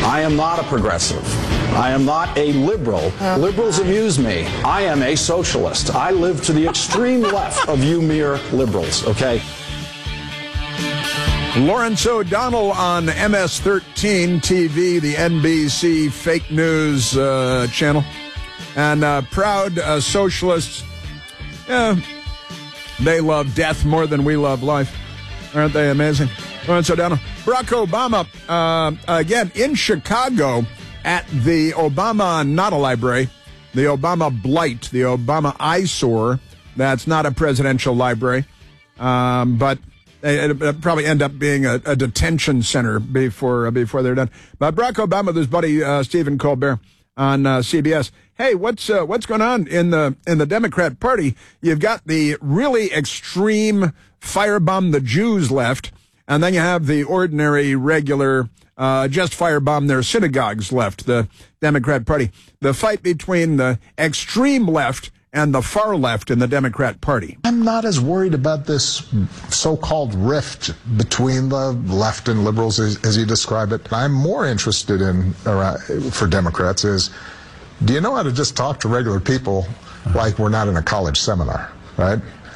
I am not a progressive. I am not a liberal. Liberals amuse me. I am a socialist. I live to the extreme left of you mere liberals, okay? Lawrence O'Donnell on MS-13 TV, the NBC fake news channel. And proud socialists, they love death more than we love life. Aren't they amazing? Lawrence O'Donnell. Barack Obama, again, in Chicago at the Obama Not a Library, the Obama Blight, the Obama eyesore. That's not a presidential library, but it'll probably end up being a detention center before they're done. But Barack Obama with his buddy Stephen Colbert on CBS. Hey, what's going on in the Democrat Party? You've got the really extreme firebomb the Jews left, and then you have the ordinary, regular, just firebomb their synagogues left, the Democrat Party. The fight between the extreme left and the far left in the Democrat Party. I'm not as worried about this so-called rift between the left and liberals as you describe it. I'm more interested in, for Democrats, is do you know how to just talk to regular people like we're not in a college seminar, right?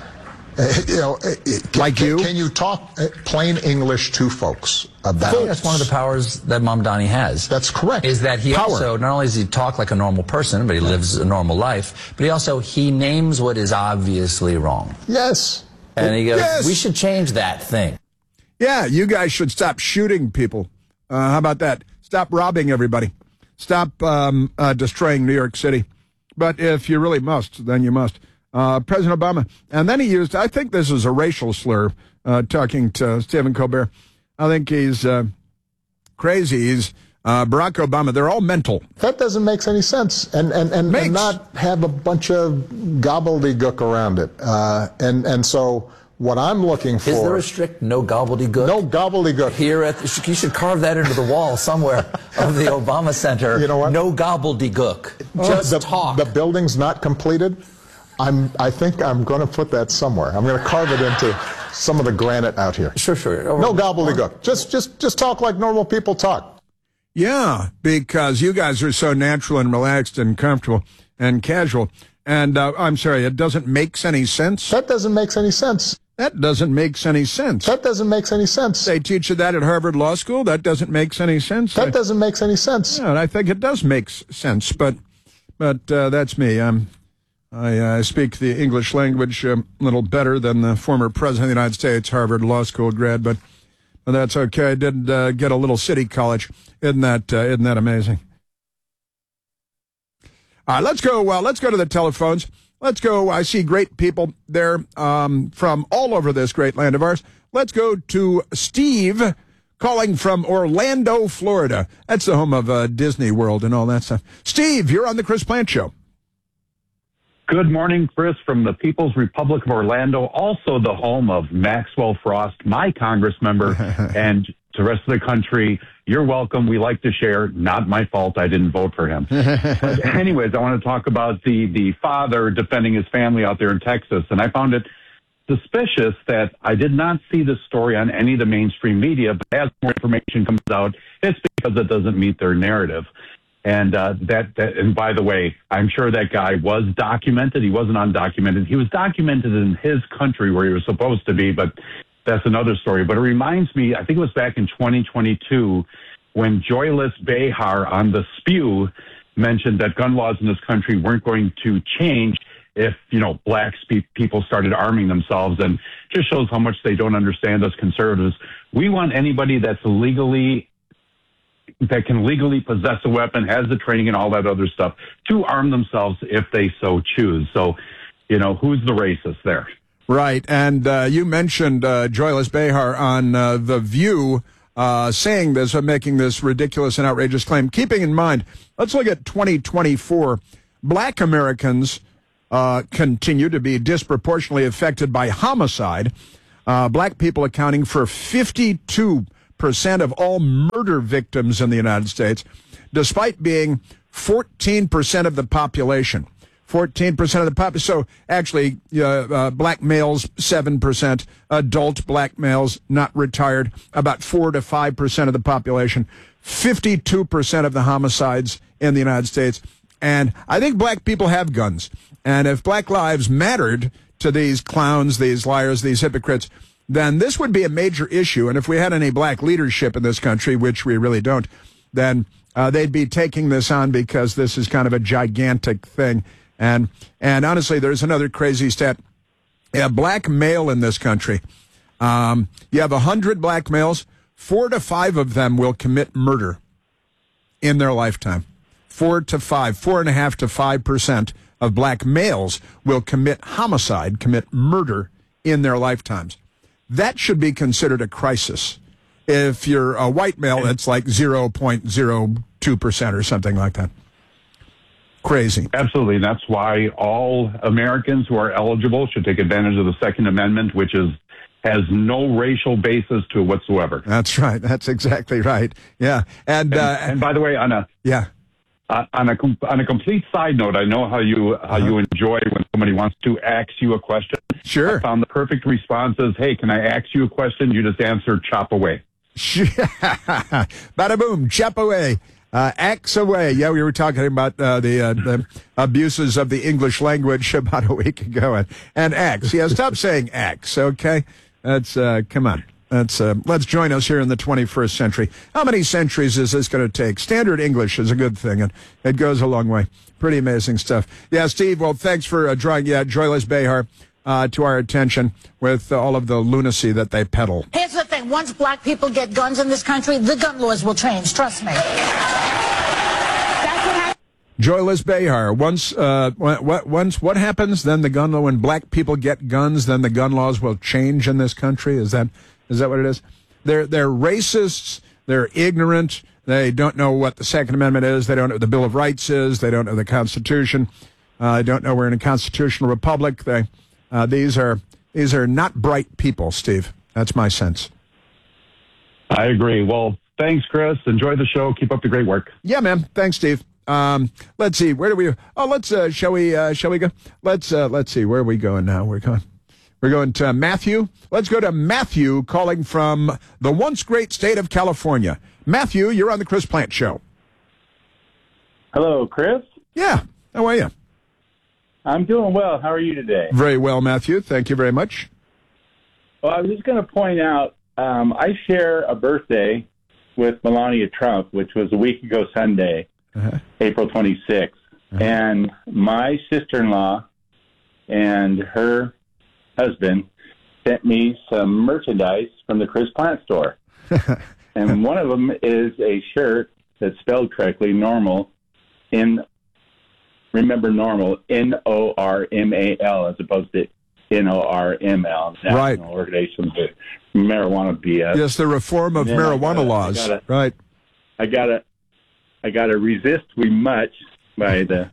Can you talk plain English to folks about? I think that's one of the powers that Mamdani has. That's correct. Is that he also, not only does he talk like a normal person, but he lives a normal life, but he names what is obviously wrong. Yes. And he goes, yes, we should change that thing. Yeah, you guys should stop shooting people. How about that? Stop robbing everybody. Stop destroying New York City. But if you really must, then you must. President Obama, and then he used, I think this is a racial slur, talking to Stephen Colbert. I think he's crazy. He's Barack Obama. They're all mental. That doesn't make any sense, and not have a bunch of gobbledygook around it. And so what I'm looking for... Is there a strict no gobbledygook? No gobbledygook. Here you should carve that into the wall somewhere of the Obama Center. You know what? No gobbledygook. Just talk. The building's not completed. I think I'm going to put that somewhere. I'm going to carve it into some of the granite out here. Sure. No gobbledygook. Just talk like normal people talk. Yeah, because you guys are so natural and relaxed and comfortable and casual. And I'm sorry, it doesn't make any sense. That doesn't make any sense. That doesn't make any sense. That doesn't make any sense. They teach you that at Harvard Law School. That doesn't make any sense. That doesn't make any sense. Yeah, I think it does make sense, but that's me. I speak the English language a little better than the former president of the United States, Harvard Law School grad, but that's okay. I did get a little city college. Isn't that amazing? All right, let's go to the telephones. Let's go. I see great people there from all over this great land of ours. Let's go to Steve calling from Orlando, Florida. That's the home of Disney World and all that stuff. Steve, you're on the Chris Plante Show. Good morning, Chris, from the People's Republic of Orlando, also the home of Maxwell Frost, my Congress member, and to the rest of the country, you're welcome. We like to share. Not my fault. I didn't vote for him. But anyways, I want to talk about the father defending his family out there in Texas, and I found it suspicious that I did not see this story on any of the mainstream media, but as more information comes out, it's because it doesn't meet their narrative. And and by the way, I'm sure that guy was documented. He wasn't undocumented. He was documented in his country where he was supposed to be, but that's another story. But it reminds me, I think it was back in 2022 when Joyless Behar on The Spew mentioned that gun laws in this country weren't going to change if, black people started arming themselves, and just shows how much they don't understand us conservatives. We want anybody that can legally possess a weapon, has the training and all that other stuff, to arm themselves if they so choose. So, who's the racist there? Right. And you mentioned Joyless Behar on The View saying this, making this ridiculous and outrageous claim. Keeping in mind, let's look at 2024. Black Americans continue to be disproportionately affected by homicide. Black people accounting for 52% of all murder victims in the United States, despite being 14% of the population. 14% of the population. So actually, black males, 7%, adult black males, not retired, about 4 to 5% of the population, 52% of the homicides in the United States. And I think black people have guns. And if black lives mattered to these clowns, these liars, these hypocrites, then this would be a major issue. And if we had any black leadership in this country, which we really don't, then they'd be taking this on because this is kind of a gigantic thing. And honestly, there's another crazy stat. A black male in this country, you have 100 black males, 4 to 5 of them will commit murder in their lifetime. 4 to 5, 4.5 to 5% of black males will commit homicide, commit murder in their lifetimes. That should be considered a crisis. If you're a white male, it's like 0.02% or something like that. Crazy. Absolutely. And that's why all Americans who are eligible should take advantage of the Second Amendment, which has no racial basis to it whatsoever. That's right. That's exactly right. Yeah. And by the way, on a complete side note, I know how you enjoy when somebody wants to ask you a question. Sure. I found the perfect response is, hey, can I ask you a question? You just answer, chop away. Bada boom, chop away. Axe away. Yeah, we were talking about the abuses of the English language about a week ago. And axe. Yeah, stop saying axe, okay? That's, come on. Let's join us here in the 21st century. How many centuries is this going to take? Standard English is a good thing, and it goes a long way. Pretty amazing stuff. Yeah, Steve, well, thanks for drawing Joyless Behar to our attention with all of the lunacy that they peddle. Here's the thing. Once black people get guns in this country, the gun laws will change. Trust me. That's what happened. Joyless Behar. Once what happens? Then the gun law. When black people get guns, then the gun laws will change in this country. Is that what it is? They're racists. They're ignorant. They don't know what the Second Amendment is. They don't know what the Bill of Rights is. They don't know the Constitution. They don't know we're in a constitutional republic. These are not bright people, Steve. That's my sense. I agree. Well, thanks, Chris. Enjoy the show. Keep up the great work. Yeah, man. Thanks, Steve. Let's see. Where do we? Oh, shall we go? Let's see. Where are we going now? We're going to Matthew. Let's go to Matthew calling from the once great state of California. Matthew, you're on the Chris Plante Show. Hello, Chris. Yeah. How are you? I'm doing well. How are you today? Very well, Matthew. Thank you very much. Well, I was just going to point out, I share a birthday with Melania Trump, which was a week ago Sunday, April 26th. And my sister-in-law and her husband sent me some merchandise from the Chris Plante store. And one of them is a shirt that's spelled correctly, normal, remember normal, Normal, as opposed to NORML, National right. Organization of Marijuana BS. Yes, the reform of marijuana laws. Right. I gotta resist we much by the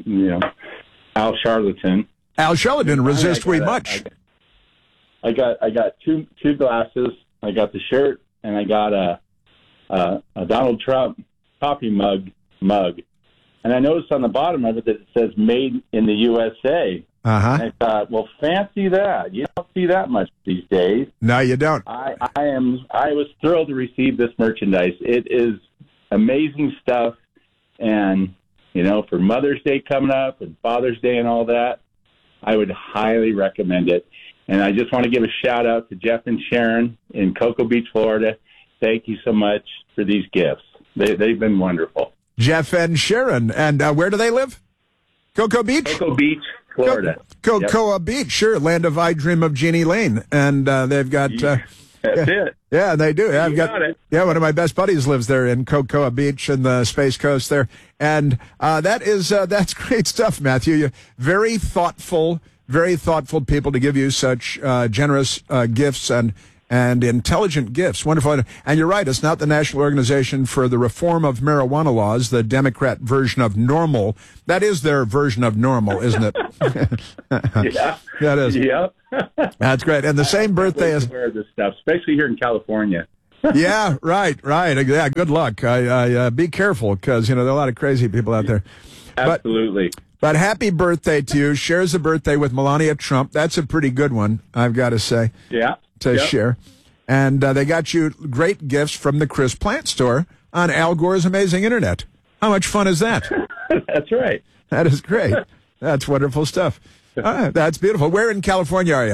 Al Charlatan. Al Charlatan, resist we much. I got two glasses. I got the shirt, and I got a Donald Trump coffee mug. And I noticed on the bottom of it that it says "Made in the USA." And I thought, well, fancy that. You don't see that much these days. No, you don't. I was thrilled to receive this merchandise. It is amazing stuff, and for Mother's Day coming up and Father's Day and all that, I would highly recommend it. And I just want to give a shout out to Jeff and Sharon in Cocoa Beach, Florida. Thank you so much for these gifts. They've been wonderful. Jeff and Sharon. And where do they live? Cocoa Beach? Cocoa Beach, Florida. Cocoa Beach, sure. Land of I Dream of Jeannie Lane. And they've got... That's it. Yeah, they do. You got it. Yeah, one of my best buddies lives there in Cocoa Beach in the Space Coast there. And that's great stuff, Matthew. Very thoughtful people to give you such generous gifts and intelligent gifts. Wonderful. And you're right, it's not the National Organization for the Reform of Marijuana Laws, the Democrat version of normal. That is their version of normal, isn't it? Yeah. That is. Yep. That's great. And the same birthday as... aware of this stuff, especially here in California. Yeah, right. Yeah, good luck. Be careful, because, there are a lot of crazy people out there. Absolutely. But happy birthday to you. Shares a birthday with Melania Trump. That's a pretty good one, I've got to say. Yeah. To share. And they got you great gifts from the Chris Plant Store on Al Gore's Amazing Internet. How much fun is that? That's right. That is great. That's wonderful stuff. That's beautiful. Where in California are you?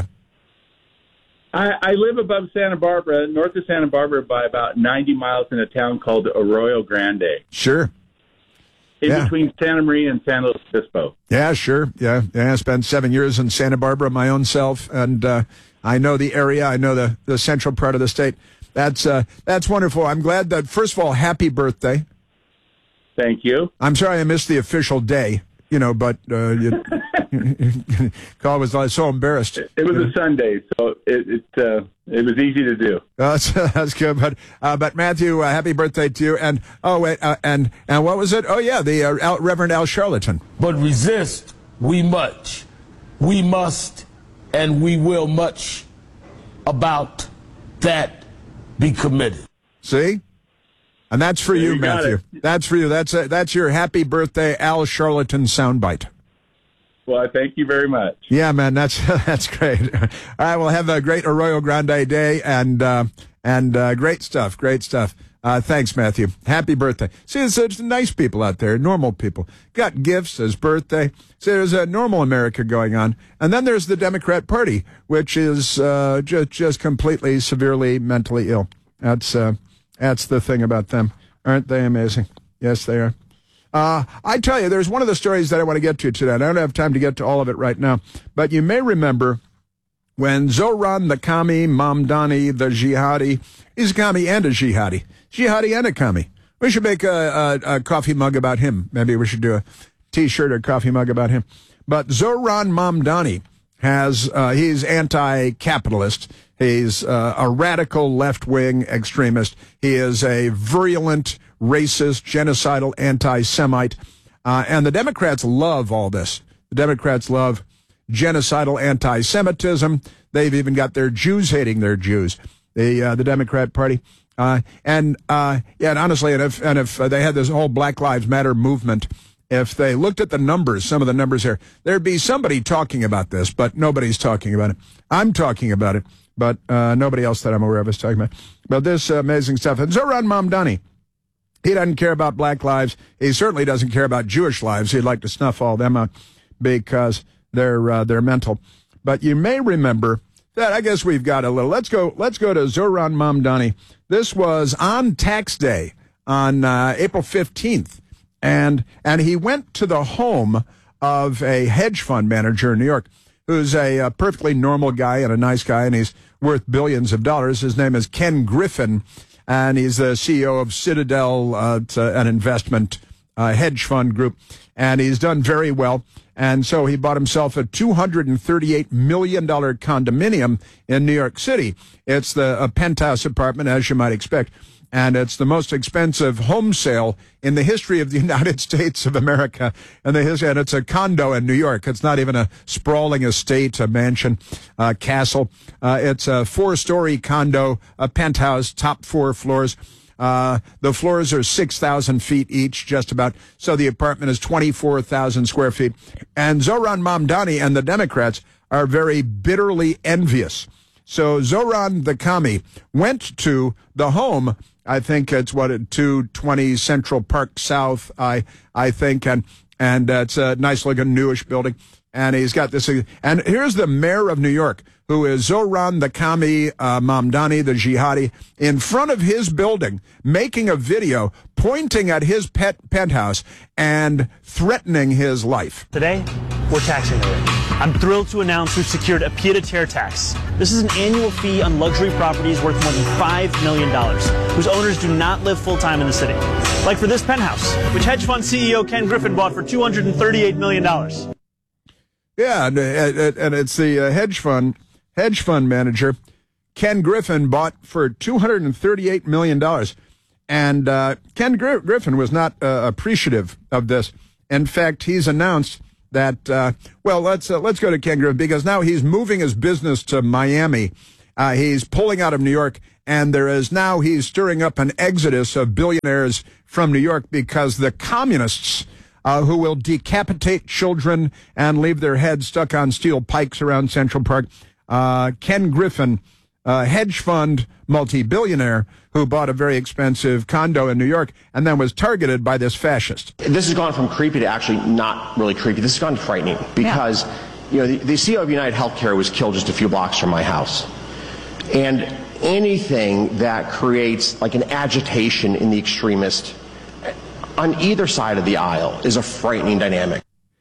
I live above Santa Barbara, north of Santa Barbara, by about 90 miles in a town called Arroyo Grande. Sure. Between Santa Maria and San Luis Obispo. Yeah, sure. Yeah. I spent 7 years in Santa Barbara my own self, and I know the area. I know the central part of the state. That's wonderful. I'm glad that, first of all, happy birthday. Thank you. I'm sorry I missed the official day, but Carl was so embarrassed. It was a Sunday, so it was easy to do. That's good. But Matthew, happy birthday to you. And and what was it? Oh yeah, the Reverend Al Sharpton. But resist we much, we must, and we will much. About that, be committed. See. And that's for you, Matthew. It. That's for you. That's your happy birthday, Al Sharpton soundbite. Well, I thank you very much. Yeah, man, that's great. All right, we'll have a great Arroyo Grande day and great stuff. Great stuff. Thanks, Matthew. Happy birthday. See, there's nice people out there, normal people. Got gifts as birthday. See, there's a normal America going on. And then there's the Democrat Party, which is just completely, severely mentally ill. That's the thing about them. Aren't they amazing? Yes, they are. I tell you, there's one of the stories that I want to get to today. I don't have time to get to all of it right now. But you may remember when Zohran the Kami Mamdani, the jihadi, he's a Kami and a jihadi. Jihadi and a Kami. We should make a coffee mug about him. Maybe we should do a T-shirt or coffee mug about him. But Zohran Mamdani he's anti-capitalist. He's a radical left-wing extremist. He is a virulent, racist, genocidal anti-Semite. And the Democrats love all this. The Democrats love genocidal anti-Semitism. They've even got their Jews hating their Jews, the Democrat Party. And honestly, if they had this whole Black Lives Matter movement, if they looked at the numbers, some of the numbers here, there'd be somebody talking about this, but nobody's talking about it. I'm talking about it, but nobody else that I'm aware of is talking about it. But this amazing stuff. And Zohran Mamdani, he doesn't care about black lives. He certainly doesn't care about Jewish lives. He'd like to snuff all them out because they're mental. But you may remember that. I guess we've got a little. Let's go to Zohran Mamdani. This was on tax day on April 15th. And he went to the home of a hedge fund manager in New York who's a perfectly normal guy and a nice guy, and he's worth billions of dollars. His name is Ken Griffin, and he's the CEO of Citadel, an investment hedge fund group, and he's done very well. And so he bought himself a $238 million condominium in New York City. It's a penthouse apartment, as you might expect. And it's the most expensive home sale in the history of the United States of America. And it's a condo in New York. It's not even a sprawling estate, a mansion, castle. It's a 4-story condo, a penthouse, top 4 floors. The floors are 6,000 feet each, just about. So the apartment is 24,000 square feet. And Zohran Mamdani and the Democrats are very bitterly envious. So Zohran the Kami went to the home. I think it's 220 Central Park South, I think, and it's a nice looking newish building. And he's got this, and here's the mayor of New York, who is Zohran the Kami Mamdani, the jihadi, in front of his building, making a video, pointing at his penthouse and threatening his life. Today, we're taxing the rich. I'm thrilled to announce we've secured a pied-à-terre tax. This is an annual fee on luxury properties worth more than $5 million, whose owners do not live full-time in the city. Like for this penthouse, which hedge fund CEO Ken Griffin bought for $238 million. Yeah, and it's the hedge fund manager, Ken Griffin, bought for $238 million. And Ken Griffin was not appreciative of this. In fact, he's announced that, let's go to Ken Griffin, because now he's moving his business to Miami. He's pulling out of New York, and he's stirring up an exodus of billionaires from New York because the communists who will decapitate children and leave their heads stuck on steel pikes around Central Park. Ken Griffin, hedge fund multi-billionaire who bought a very expensive condo in New York and then was targeted by this fascist. This has gone from creepy to actually not really creepy. This has gone frightening because, the CEO of United Healthcare was killed just a few blocks from my house. And anything that creates like an agitation in the extremist on either side of the aisle is a frightening dynamic.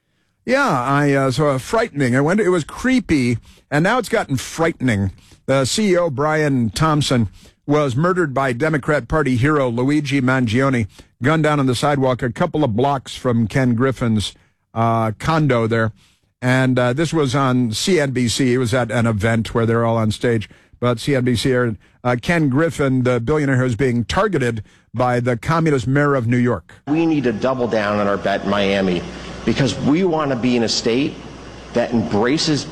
Yeah, so frightening. It was creepy, and now it's gotten frightening. The CEO, Brian Thompson, was murdered by Democrat Party hero Luigi Mangione, gunned down on the sidewalk a couple of blocks from Ken Griffin's condo there. And this was on CNBC. It was at an event where they're all on stage. But CNBC aired Ken Griffin, the billionaire who's being targeted by the communist mayor of New York. We need to double down on our bet in Miami because we want to be in a state that embraces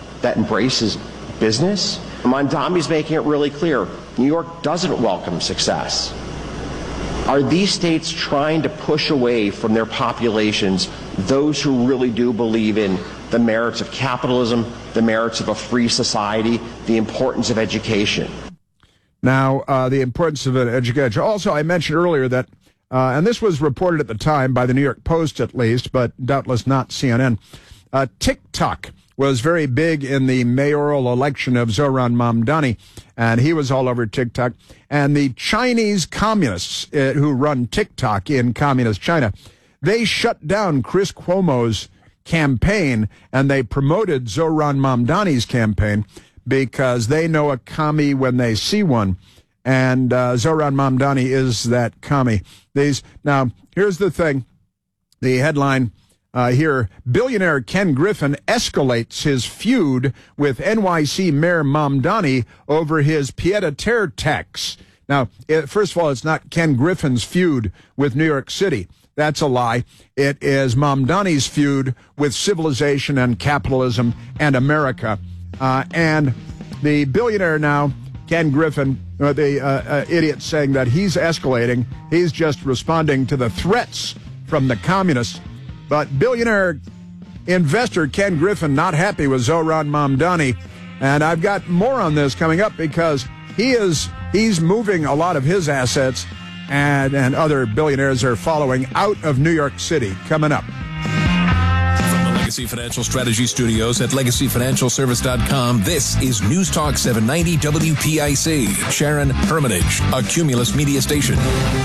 business. Mondami's making it really clear. New York doesn't welcome success. Are these states trying to push away from their populations those who really do believe in the merits of capitalism, the merits of a free society, the importance of education? Now, the importance of education. Also, I mentioned earlier that, and this was reported at the time by the New York Post at least, but doubtless not CNN, TikTok was very big in the mayoral election of Zohran Mamdani, and he was all over TikTok. And the Chinese communists who run TikTok in communist China, they shut down Chris Cuomo's campaign, and they promoted Zohran Mamdani's campaign because they know a commie when they see one. And Zohran Mamdani is that commie. Now, here's the thing. The headline here, billionaire Ken Griffin escalates his feud with NYC Mayor Mamdani over his pied-à-terre tax. Now, first of all, it's not Ken Griffin's feud with New York City. That's a lie. It is Mamdani's feud with civilization and capitalism and America. And the billionaire now, Ken Griffin, the idiot saying that he's escalating. He's just responding to the threats from the communists. But billionaire investor Ken Griffin not happy with Zohran Mamdani. And I've got more on this coming up because he's moving a lot of his assets and other billionaires are following out of New York City. Coming up. From the Legacy Financial Strategy Studios at LegacyFinancialService.com, this is News Talk 790 WPIC. Sharon Hermitage, a Cumulus Media station.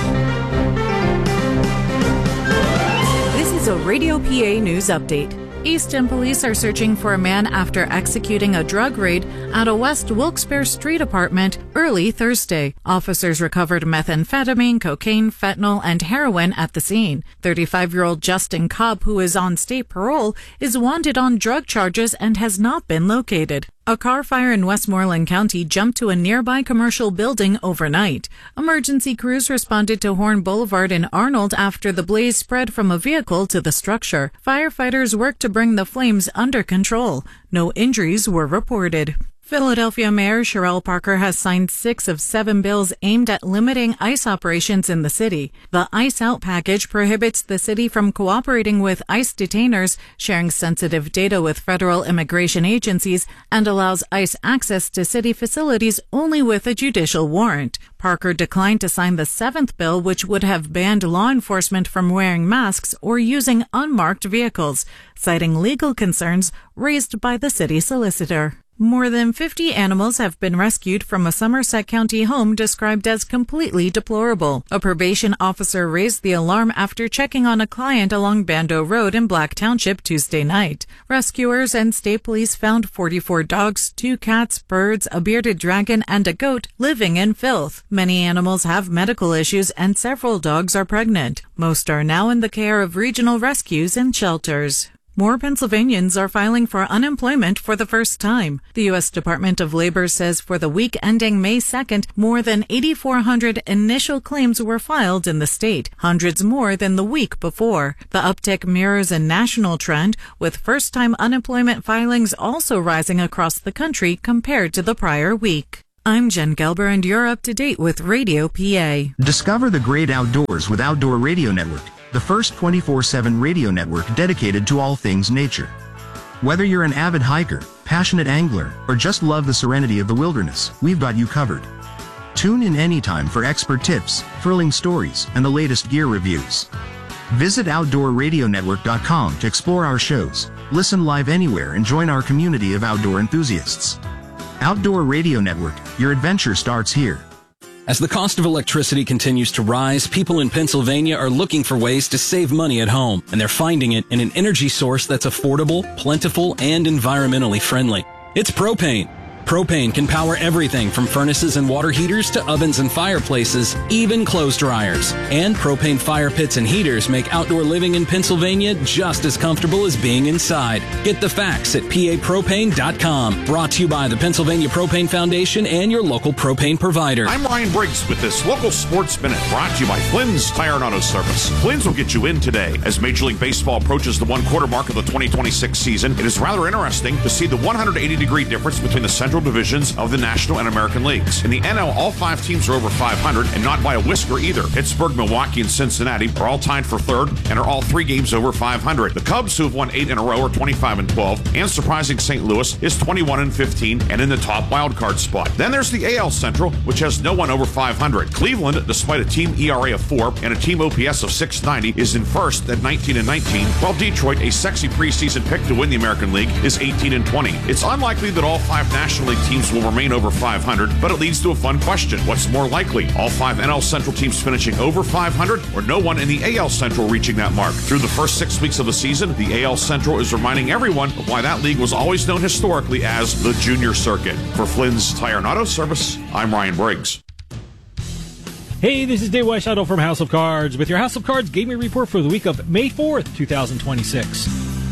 This is a Radio PA News Update. Easton police are searching for a man after executing a drug raid at a West Wilkes-Barre Street apartment early Thursday. Officers recovered methamphetamine, cocaine, fentanyl, and heroin at the scene. 35-year-old Justin Cobb, who is on state parole, is wanted on drug charges and has not been located. A car fire in Westmoreland County jumped to a nearby commercial building overnight. Emergency crews responded to Horn Boulevard in Arnold after the blaze spread from a vehicle to the structure. Firefighters worked to bring the flames under control. No injuries were reported. Philadelphia Mayor Sherelle Parker has signed 6 of 7 bills aimed at limiting ICE operations in the city. The ICE Out package prohibits the city from cooperating with ICE detainers, sharing sensitive data with federal immigration agencies, and allows ICE access to city facilities only with a judicial warrant. Parker declined to sign the 7th bill, which would have banned law enforcement from wearing masks or using unmarked vehicles, citing legal concerns raised by the city solicitor. More than 50 animals have been rescued from a Somerset County home described as completely deplorable. A probation officer raised the alarm after checking on a client along Bando Road in Black Township Tuesday night. Rescuers and state police found 44 dogs, 2 cats, birds, a bearded dragon, and a goat living in filth. Many animals have medical issues and several dogs are pregnant. Most are now in the care of regional rescues and shelters. More Pennsylvanians are filing for unemployment for the first time. The U.S. Department of Labor says for the week ending May 2nd, more than 8,400 initial claims were filed in the state, hundreds more than the week before. The uptick mirrors a national trend, with first-time unemployment filings also rising across the country compared to the prior week. I'm Jen Gelber, and you're up to date with Radio PA. Discover the great outdoors with Outdoor Radio Network. the first 24/7 radio network dedicated to all things nature. Whether you're an avid hiker, passionate angler, or just love the serenity of the wilderness, we've got you covered. Tune in anytime for expert tips, thrilling stories, and the latest gear reviews. Visit OutdoorRadioNetwork.com to explore our shows, listen live anywhere, and join our community of outdoor enthusiasts. Outdoor Radio Network, your adventure starts here. As the cost of electricity continues to rise, people in Pennsylvania are looking for ways to save money at home, and they're finding it in an energy source that's affordable, plentiful, and environmentally friendly. It's propane. Propane can power everything from furnaces and water heaters to ovens and fireplaces, even clothes dryers. And propane fire pits and heaters make outdoor living in Pennsylvania just as comfortable as being inside. Get the facts at papropane.com. Brought to you by the Pennsylvania Propane Foundation and your local propane provider. I'm Ryan Briggs with this local Sports Minute, brought to you by Flynn's Tire and Auto Service. Flynn's will get you in today. As Major League Baseball approaches the one-quarter mark of the 2026 season, it is rather interesting to see the 180-degree difference between the Central divisions of the National and American Leagues. In the NL, all 5 teams are over 500, and not by a whisker either. Pittsburgh, Milwaukee, and Cincinnati are all tied for third and are all 3 games over 500. The Cubs, who have won 8 in a row, are 25-12, and surprising St. Louis is 21-15 and in the top wildcard spot. Then there's the AL Central, which has no one over 500. Cleveland, despite a team ERA of 4 and a team OPS of 690, is in first at 19-19, while Detroit, a sexy preseason pick to win the American League, is 18-20. It's unlikely that all 5 National League teams will remain over 500, but it leads to a fun question. What's more likely? All 5 NL Central teams finishing over 500, or no one in the AL Central reaching that mark? Through the first 6 weeks of the season, the AL Central is reminding everyone of why that league was always known historically as the Junior Circuit. For Flynn's Tire and Auto Service, I'm Ryan Briggs. Hey, this is Dave Weishuttle from House of Cards with your House of Cards gaming report for the week of May 4th, 2026.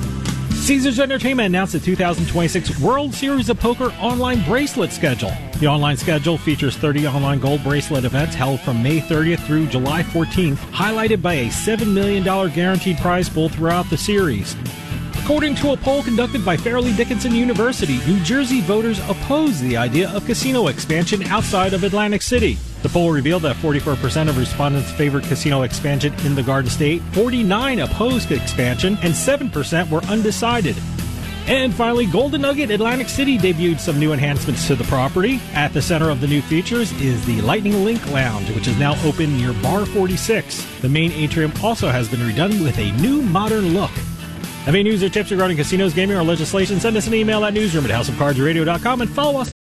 Caesars Entertainment announced the 2026 World Series of Poker online bracelet schedule. The online schedule features 30 online gold bracelet events held from May 30th through July 14th, highlighted by a $7 million guaranteed prize pool throughout the series. According to a poll conducted by Fairleigh Dickinson University, New Jersey voters oppose the idea of casino expansion outside of Atlantic City. The poll revealed that 44% of respondents favored casino expansion in the Garden State, 49% opposed expansion, and 7% were undecided. And finally, Golden Nugget Atlantic City debuted some new enhancements to the property. At the center of the new features is the Lightning Link Lounge, which is now open near Bar 46. The main atrium also has been redone with a new modern look. Have any news or tips regarding casinos, gaming, or legislation? Send us an email at newsroom@houseofcardsradio.com and follow us.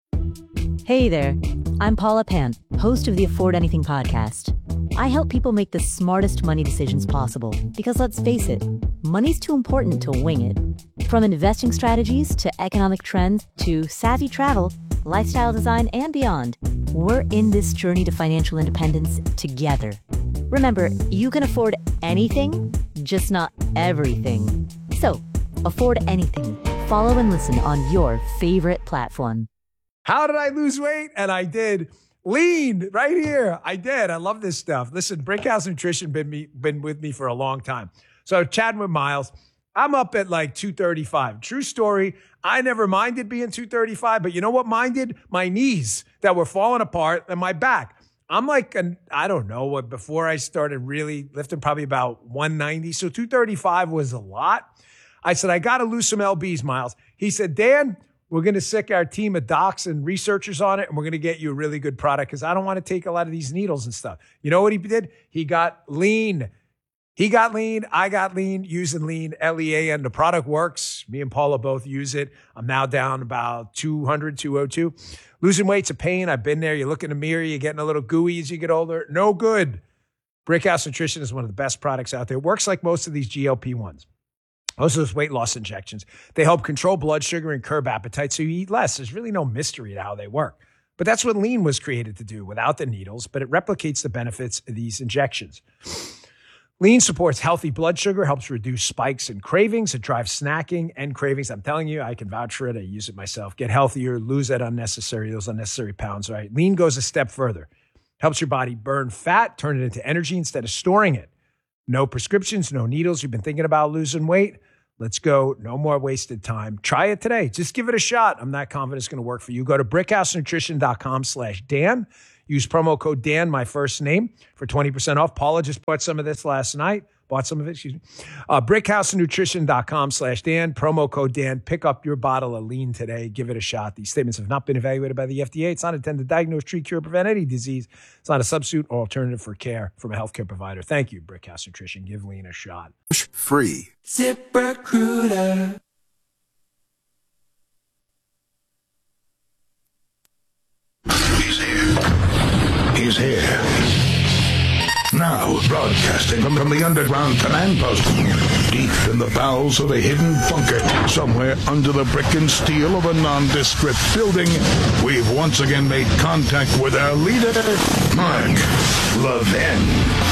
Hey there, I'm Paula Pan, host of the Afford Anything podcast. I help people make the smartest money decisions possible because let's face it, money's too important to wing it. From investing strategies to economic trends to savvy travel, lifestyle design, and beyond, we're in this journey to financial independence together. Remember, you can afford anything, just not everything. So, afford anything. Follow and listen on your favorite platform. How did I lose weight? And I did. Lean right here. I did. I love this stuff. Listen, Brickhouse Nutrition been with me for a long time. So chatting with Miles, I'm up at like 235. True story. I never minded being 235, but you know what minded? My knees that were falling apart and my back. I'm like, I don't know what, before I started really lifting, probably about 190. So 235 was a lot. I said, I got to lose some LBs, Miles. He said, Dan, we're going to sick our team of docs and researchers on it, and we're going to get you a really good product because I don't want to take a lot of these needles and stuff. You know what he did? He got lean. He got lean. I got lean using lean, LEAN. The product works. Me and Paula both use it. I'm now down about 200, 202. Losing weight's a pain. I've been there. You look in the mirror, you're getting a little gooey as you get older. No good. Brickhouse Nutrition is one of the best products out there. It works like most of these GLP-1s. Most of those weight loss injections. They help control blood sugar and curb appetite so you eat less. There's really no mystery to how they work. But that's what lean was created to do without the needles, but it replicates the benefits of these injections. Lean supports healthy blood sugar, helps reduce spikes and cravings. It drives snacking and cravings. I'm telling you, I can vouch for it. I use it myself. Get healthier, lose those unnecessary pounds, right? Lean goes a step further. Helps your body burn fat, turn it into energy instead of storing it. No prescriptions, no needles. You've been thinking about losing weight? Let's go. No more wasted time. Try it today. Just give it a shot. I'm not confident it's going to work for you. Go to brickhousenutrition.com/Dan. Use promo code Dan, my first name, for 20% off. Paula just bought some of this last night. Bought some of it, excuse me. BrickhouseNutrition.com/Dan, promo code Dan. Pick up your bottle of lean today. Give it a shot. These statements have not been evaluated by the FDA. It's not intended to diagnose, treat, cure, prevent any disease. It's not a substitute or alternative for care from a healthcare provider. Thank you, Brickhouse Nutrition. Give lean a shot. Free. ZipRecruiter. He's here. He's here. Now, broadcasting from the underground command post, deep in the bowels of a hidden bunker, somewhere under the brick and steel of a nondescript building, we've once again made contact with our leader, Mark Levin.